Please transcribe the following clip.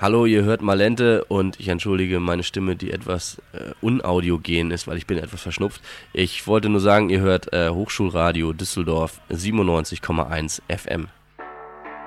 Hallo, ihr hört Malente und ich entschuldige meine Stimme, die etwas unaudiogen ist, weil ich bin etwas verschnupft. Ich wollte nur sagen, ihr hört Hochschulradio Düsseldorf 97,1 FM.